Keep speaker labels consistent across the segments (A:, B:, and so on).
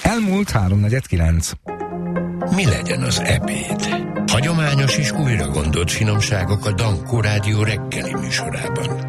A: Elmúlt 3:49.
B: Mi legyen az ebéd? Hagyományos és újra gondolt finomságok a Dankó Rádió reggeli műsorában.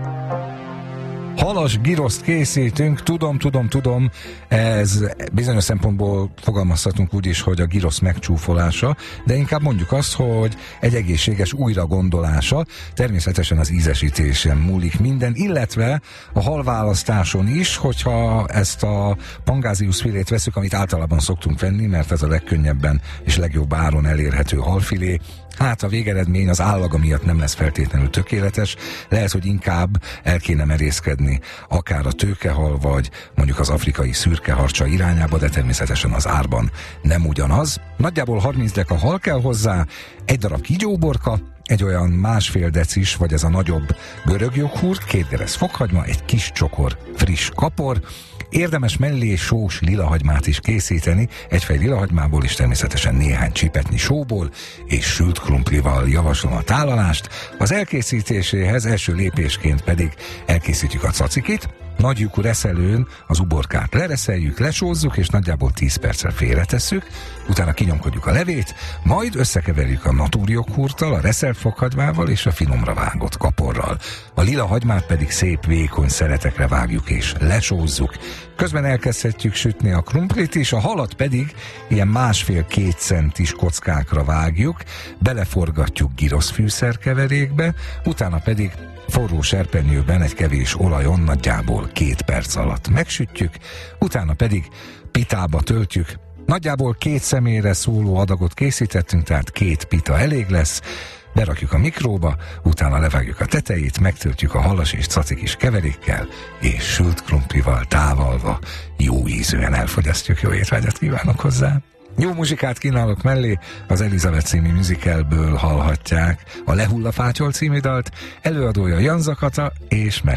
A: Halas giroszt készítünk, tudom, ez bizonyos szempontból fogalmazhatunk úgy is, hogy a girosz megcsúfolása, de inkább mondjuk azt, hogy egy egészséges újragondolása, természetesen az ízesítésen múlik minden, illetve a halválasztáson is, hogyha ezt a pangázius filét veszük, amit általában szoktunk venni, mert ez a legkönnyebben és legjobb áron elérhető halfilé. Hát a végeredmény az állaga miatt nem lesz feltétlenül tökéletes, lehet, hogy inkább el kéne merészkedni akár a tőkehal, vagy mondjuk az afrikai szürkeharcsa irányába, de természetesen az árban nem ugyanaz. Nagyjából 30 deka hal kell hozzá, egy darab kígyóborka, egy olyan 1,5 decis, vagy ez a nagyobb görögjoghurt, 2 geresz fokhagyma, egy kis csokor friss kapor. Érdemes mellé sós lilahagymát is készíteni, egy fej lilahagymából és természetesen néhány csipetnyi sóból, és sült krumplival javaslom a tálalást. Az elkészítéséhez első lépésként pedig elkészítjük a cacikit, nagy lyukú reszelőn az uborkát lereszeljük, lesózzuk, és nagyjából 10 percre félretesszük, utána kinyomkodjuk a levét, majd összekeverjük a natúrjoghurttal, a reszelt fokhagymával és a finomra vágott kaporral. A lila hagymát pedig szép vékony szeretekre vágjuk és lesózzuk. Közben elkezdhetjük sütni a krumplit is, a halat pedig ilyen 1,5-2 centis kockákra vágjuk, beleforgatjuk giroszfűszerkeverékbe, utána pedig forró serpenyőben egy kevés olajon nagyjából 2 perc alatt megsütjük, utána pedig pitába töltjük. Nagyjából 2 személyre szóló adagot készítettünk, tehát 2 pita elég lesz, berakjuk a mikróba, utána levágjuk a tetejét, megtöltjük a halas és cacikis keverékkel, és sült krumplival távalva jó ízűen elfogyasztjuk. Jó étvágyat kívánok hozzá! Jó muzsikát kínálok mellé, az Elizabeth című musicalből hallhatják a Lehull a fátyol című dalt, előadója Jan Zakata és